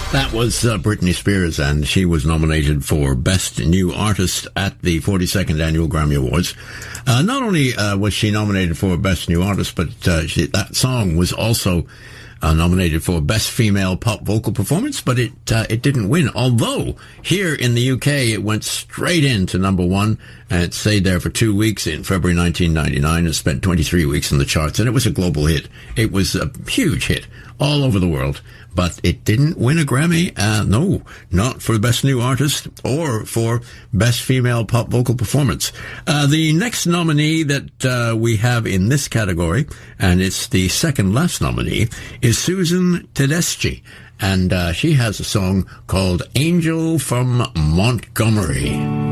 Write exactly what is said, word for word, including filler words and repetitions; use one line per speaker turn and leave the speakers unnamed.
That was uh, Britney Spears, and she was nominated for Best New Artist at the forty-second Annual Grammy Awards. Uh, not only uh, was she nominated for Best New Artist, but uh, she, that song was also uh, nominated for Best Female Pop Vocal Performance, but it uh, it didn't win. Although here in the U K, it went straight into number one, and it stayed there for two weeks in February nineteen ninety-nine and spent twenty-three weeks in the charts, and it was a global hit. It was a huge hit all over the world. But it didn't win a Grammy. Uh, no, not for Best New Artist or for Best Female Pop Vocal Performance. Uh, the next nominee that uh, we have in this category, and it's the second last nominee, is Susan Tedeschi. And uh, she has a song called Angel from Montgomery.